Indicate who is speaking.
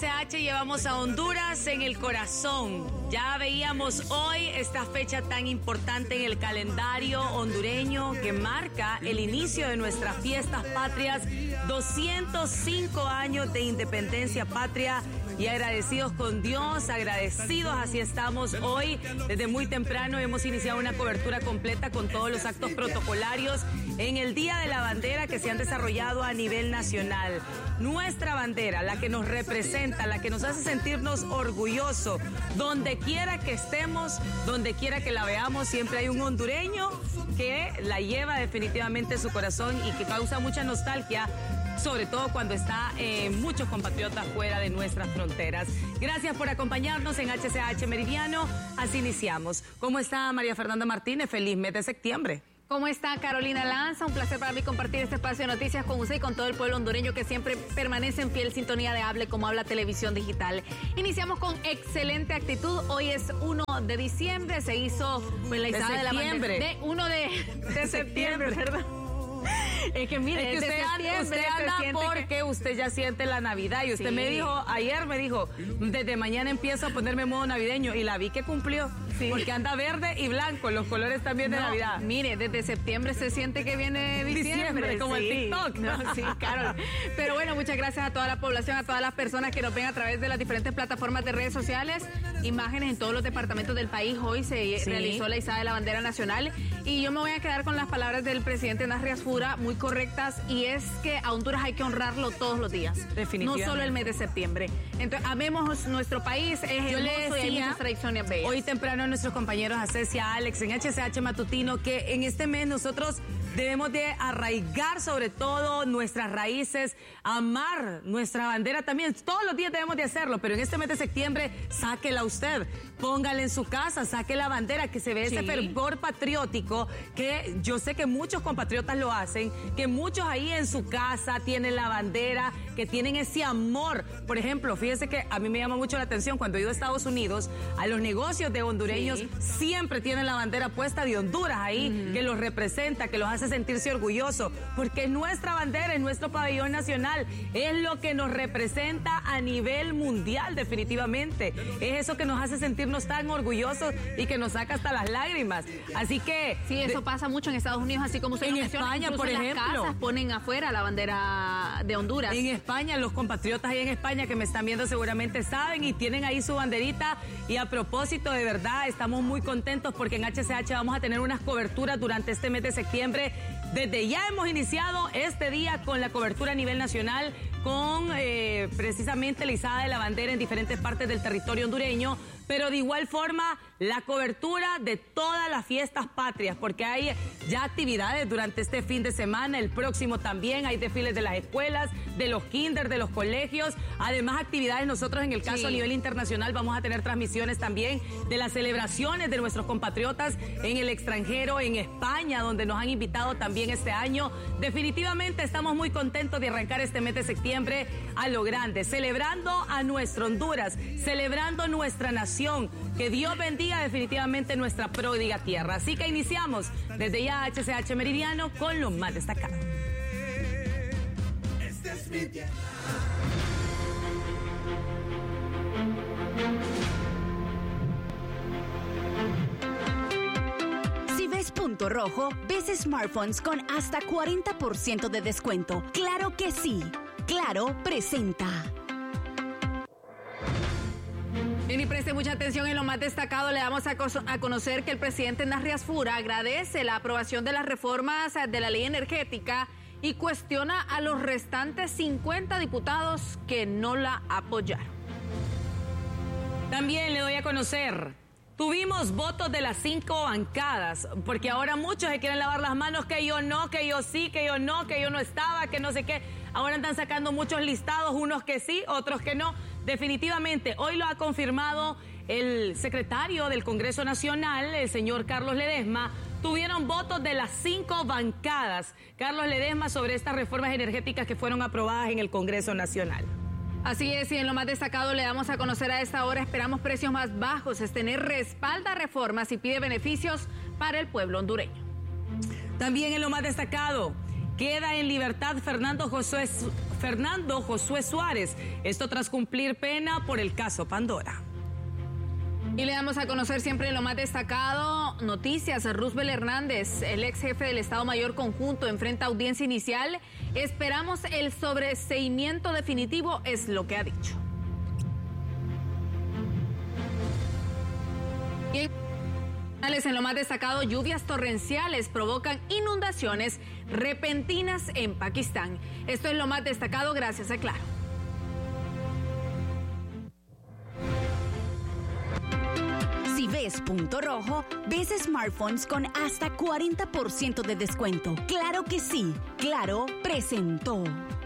Speaker 1: HCH llevamos a Honduras en el corazón. Ya veíamos hoy esta fecha tan importante en el calendario hondureño que marca el inicio de nuestras fiestas patrias, 205 años de independencia patria. Y agradecidos con Dios, agradecidos, así estamos hoy. Desde muy temprano hemos iniciado una cobertura completa con todos los actos protocolarios en el Día de la Bandera que se han desarrollado a nivel nacional. Nuestra bandera, la que nos representa, la que nos hace sentirnos orgullosos, donde quiera que estemos, donde quiera que la veamos, siempre hay un hondureño que la lleva definitivamente en su corazón y que causa mucha nostalgia, sobre todo cuando está muchos compatriotas fuera de nuestras fronteras. Gracias por acompañarnos en HCH Meridiano. Así iniciamos. ¿Cómo está María Fernanda Martínez? Feliz mes de septiembre.
Speaker 2: ¿Cómo está Carolina Lanza? Un placer para mí compartir este espacio de noticias con usted y con todo el pueblo hondureño que siempre permanece en fiel sintonía de Hable Como Habla Televisión Digital. Iniciamos con excelente actitud. Hoy es 1 de diciembre. Se hizo pues, la izada de la bandera. 1 de septiembre, ¿verdad? Es que mire,
Speaker 1: es que usted anda porque usted ya siente la Navidad y usted sí. Ayer me dijo, desde mañana empiezo a ponerme modo navideño y la vi que cumplió. Sí. Porque anda verde y blanco, los colores también de Navidad.
Speaker 2: Mire, desde septiembre se siente que viene diciembre.
Speaker 1: Como el TikTok.
Speaker 2: No, sí, claro. Pero bueno, muchas gracias a toda la población, a todas las personas que nos ven a través de las diferentes plataformas de redes sociales. Imágenes en todos los departamentos del país. Hoy se realizó la izada de la bandera nacional y yo me voy a quedar con las palabras del presidente Nasri Asfura, muy correctas, y es que a Honduras hay que honrarlo todos los días.
Speaker 1: Definitivamente.
Speaker 2: No solo el mes de septiembre. Entonces, amemos nuestro país, es hermoso y hay muchas tradiciones bellas.
Speaker 1: Hoy temprano nuestros compañeros Acesia, Alex, en HCH Matutino, que en este mes nosotros debemos de arraigar sobre todo nuestras raíces, amar nuestra bandera también. Todos los días debemos de hacerlo, pero en este mes de septiembre, sáquela usted, póngala en su casa, saque la bandera, que se ve ese fervor patriótico, que yo sé que muchos compatriotas lo hacen, que muchos ahí en su casa tienen la bandera, que tienen ese amor. Por ejemplo, fíjese que a mí me llama mucho la atención cuando he ido a Estados Unidos, a los negocios de hondureños siempre tienen la bandera puesta de Honduras ahí, que los representa, que los hace sentirse orgullosos, porque nuestra bandera, es nuestro pabellón nacional, es lo que nos representa a nivel mundial definitivamente, es eso que nos hace sentirnos tan orgullosos y que nos saca hasta las lágrimas, así que...
Speaker 2: Sí, eso pasa mucho en Estados Unidos, así como usted
Speaker 1: en España, por ejemplo,
Speaker 2: las casas ponen afuera la bandera de Honduras.
Speaker 1: En España, los compatriotas ahí en España que me están viendo seguramente saben y tienen ahí su banderita, y a propósito, de verdad, estamos muy contentos porque en HCH vamos a tener unas coberturas durante este mes de septiembre. Desde ya hemos iniciado este día con la cobertura a nivel nacional, con precisamente la izada de la bandera en diferentes partes del territorio hondureño, pero de igual forma la cobertura de todas las fiestas patrias, porque hay ya actividades durante este fin de semana, el próximo también hay desfiles de las escuelas, de los kinder, de los colegios, además actividades nosotros en el caso a nivel internacional vamos a tener transmisiones también de las celebraciones de nuestros compatriotas en el extranjero, en España, donde nos han invitado también este año. Definitivamente estamos muy contentos de arrancar este mes de septiembre a lo grande, celebrando a nuestro Honduras, celebrando nuestra nación. Que Dios bendiga definitivamente nuestra pródiga tierra. Así que iniciamos desde ya HCH Meridiano con lo más destacado. Este es mi tierra.
Speaker 3: Si ves punto rojo, ves smartphones con hasta 40% de descuento. ¡Claro que sí! Claro presenta.
Speaker 2: Bien, y preste mucha atención en lo más destacado. Le damos a conocer que el presidente Nasri Asfura agradece la aprobación de las reformas de la ley energética y cuestiona a los restantes 50 diputados que no la apoyaron.
Speaker 1: También le doy a conocer, tuvimos votos de las 5 bancadas, porque ahora muchos se quieren lavar las manos, que yo no, que yo sí, que yo no, que yo no estaba, que no sé qué. Ahora andan sacando muchos listados, unos que sí, otros que no. Definitivamente, hoy lo ha confirmado el secretario del Congreso Nacional, el señor Carlos Ledesma. Tuvieron votos de las 5 bancadas, Carlos Ledesma, sobre estas reformas energéticas que fueron aprobadas en el Congreso Nacional.
Speaker 2: Así es, y en lo más destacado le damos a conocer a esta hora, esperamos precios más bajos, es tener respalda reformas y pide beneficios para el pueblo hondureño.
Speaker 1: También en lo más destacado, queda en libertad Fernando José Fernando Josué Suárez. Esto tras cumplir pena por el caso Pandora.
Speaker 2: Y le damos a conocer siempre lo más destacado. Noticias. Roosevelt Hernández, el ex jefe del Estado Mayor Conjunto, enfrenta audiencia inicial. Esperamos el sobreseimiento definitivo, es lo que ha dicho. Y en lo más destacado, lluvias torrenciales provocan inundaciones repentinas en Pakistán. Esto es lo más destacado gracias a Claro.
Speaker 3: Si ves punto rojo, ves smartphones con hasta 40% de descuento. Claro que sí, Claro presentó.